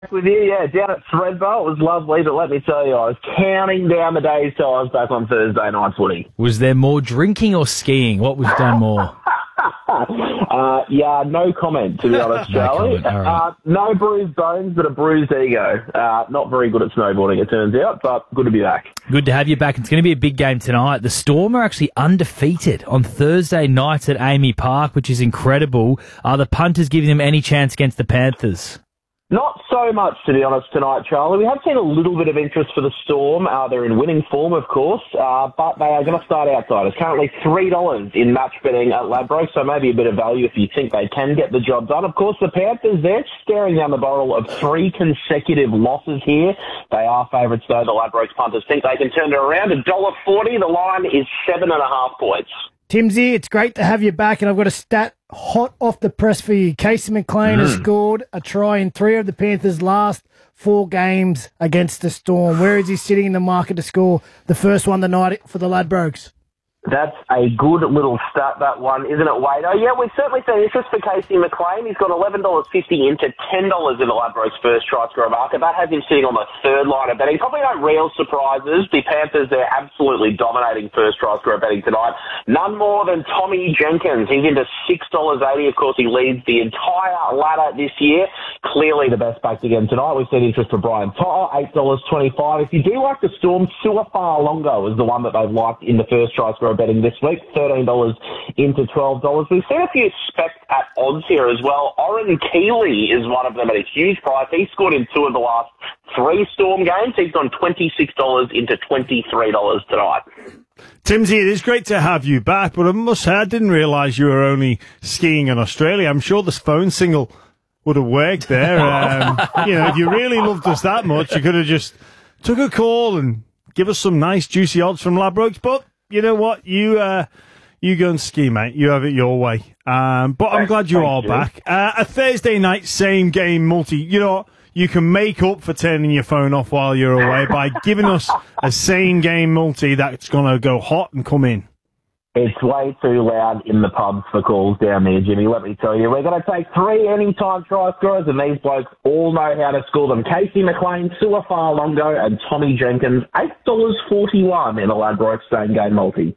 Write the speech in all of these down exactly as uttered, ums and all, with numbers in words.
With you, yeah, down at Threadbow. It was lovely, but let me tell you, I was counting down the days till I was back on Thursday night footy. Was there more drinking or skiing? What was done more? uh, yeah, no comment, to be honest, Charlie. No comment, all right. uh, no bruised bones, but a bruised ego. Uh, not very good at snowboarding, it turns out, but good to be back. Good to have you back. It's going to be a big game tonight. The Storm are actually undefeated on Thursday nights at Amy Park, which is incredible. Are the punters giving them any chance against the Panthers? Not so much, to be honest, tonight, Charlie. We have seen a little bit of interest for the Storm. Uh, they're in winning form, of course, uh, but they are going to start outsiders. Currently three dollars in match betting at Ladbrokes, so maybe a bit of value if you think they can get the job done. Of course, the Panthers, they're staring down the barrel of three consecutive losses here. They are favourites, though. The Ladbrokes punters think they can turn it around. one dollar forty, the line is seven and a half points. Timsy, it's great to have you back, and I've got a stat hot off the press for you. Casey McLean mm. has scored a try in three of the Panthers' last four games against the Storm. Where is he sitting in the market to score the first one tonight for the Ladbrokes? That's a good little stat, that one, isn't it, Wade? Oh, yeah, we've certainly seen interest for Casey McLean. He's got eleven dollars fifty into ten dollars in the Ladbrokes first try scorer market. That has him sitting on the third line of betting. Probably no real surprises. The Panthers, they're absolutely dominating first try scorer betting tonight. None more than Tommy Jenkins. He's into six dollars eighty. Of course, he leads the entire ladder this year. Clearly the best backed again tonight. We've seen interest for Brian Totter, eight dollars twenty-five. If you do like the Storm, Suafar Longo is the one that they've liked in the first try scorer betting this week, thirteen dollars into twelve dollars. We've seen a few specs at odds here as well. Oren Keeley is one of them at a huge price. He scored in two of the last three Storm games. He's gone twenty-six dollars into twenty-three dollars tonight. Timsy, it is great to have you back, but I must say I didn't realise you were only skiing in Australia. I'm sure this phone single would have worked there. Um, you know, if you really loved us that much, you could have just took a call and give us some nice juicy odds from Ladbrokes, but you know what? You uh, you go and ski, mate. You have it your way. Um, but I'm glad you're all back. Uh, a Thursday night same game multi. You know what? You can make up for turning your phone off while you're away by giving us a same game multi that's going to go hot and come in. It's way too loud in the pubs for calls down there, Jimmy. Let me tell you, we're going to take three anytime try scorers, and these blokes all know how to score them. Casey McLean, Suafar Longo, and Tommy Jenkins, eight dollars forty-one in the Ladbrokes same game multi.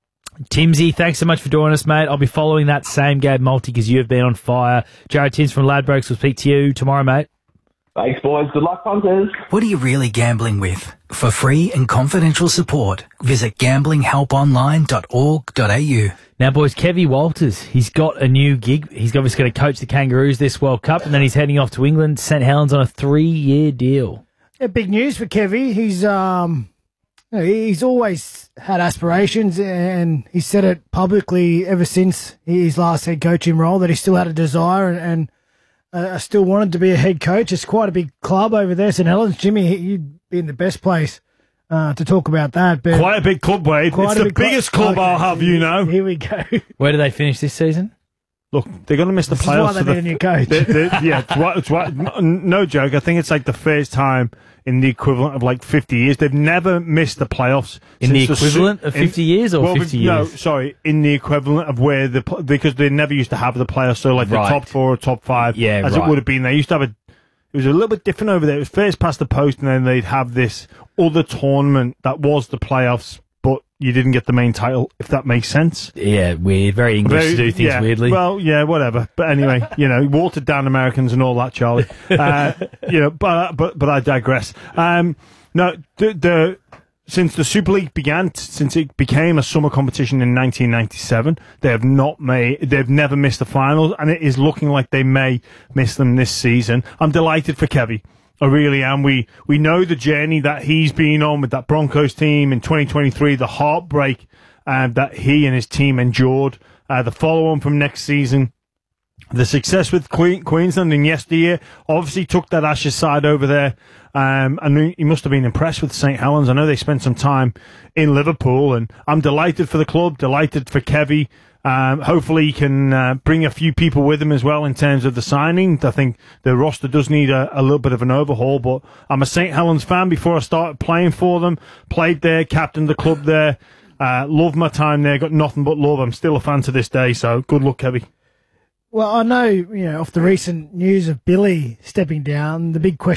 Timsy, thanks so much for joining us, mate. I'll be following that same game multi because you have been on fire. Jared Tims from Ladbrokes will speak to you tomorrow, mate. Thanks, boys. Good luck, punters. What are you really gambling with? For free and confidential support, visit gambling help online dot org dot a u. Now, boys, Kevy Walters, he's got a new gig. He's obviously going to coach the Kangaroos this World Cup, and then he's heading off to England. Saint Helens on a three-year deal. Yeah, big news for Kevy. He's um, you know, he's always had aspirations, and he said it publicly ever since his last head coaching role that he still had a desire and. and Uh, I still wanted to be a head coach. It's quite a big club over there, Saint Helens. Jimmy, you'd be in the best place uh, to talk about that. But quite a big club, Wade. It's the biggest club, club I'll have you know. Here we go. Where do they finish this season? Look, they're going to miss the this playoffs. This is why they need a new coach. They, they, yeah, it's what, it's what, no, no joke. I think it's like the first time in the equivalent of like fifty years. They've never missed the playoffs. In the equivalent the, of fifty in, years or well, fifty no, years? No, sorry, in the equivalent of where the, because they never used to have the playoffs, so like right. the top four or top five, yeah, as right. it would have been. They used to have a, it was a little bit different over there. It was first past the post, and then they'd have this other tournament that was the playoffs, but you didn't get the main title, if that makes sense. Yeah, weird. Very English Very, to do things yeah, weirdly. Well, yeah, whatever. But anyway, you know, watered down Americans and all that, Charlie. Uh, you know, but but but I digress. Um, no, the, the since the Super League began, since it became a summer competition in nineteen ninety-seven, they have not made, they've never missed the finals, and it is looking like they may miss them this season. I'm delighted for Kevy. I really am. We we know the journey that he's been on with that Broncos team in twenty twenty-three, the heartbreak uh, that he and his team endured, uh, the follow-on from next season, the success with Queen, Queensland in yesteryear, obviously took that Ashes side over there, um, and he must have been impressed with Saint Helens. I know they spent some time in Liverpool, and I'm delighted for the club, delighted for Kevy. Um, hopefully he can uh, bring a few people with him as well in terms of the signing. I think the roster does need a, a little bit of an overhaul, but I'm a Saint Helens fan before I started playing for them. Played there, captained the club there, uh, loved my time there, got nothing but love. I'm still a fan to this day, so good luck, Kevy. Well, I know, you know, off the recent news of Billy stepping down, the big question